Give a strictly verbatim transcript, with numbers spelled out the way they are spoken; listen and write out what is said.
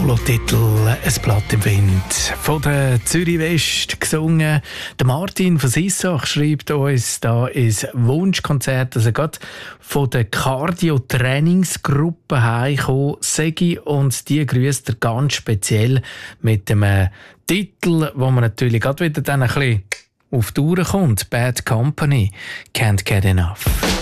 Solotitel «Ein Blatt im Wind» von der Zürich West gesungen. Der Martin von Sissach schreibt uns da ins Wunschkonzert, dass er gerade von der Cardio-Trainingsgruppe heimgekommen sei, und die grüßt er ganz speziell mit einem Titel, wo man natürlich gerade wieder dann ein bisschen auf die Tour kommt. «Bad Company», «Can't Get Enough».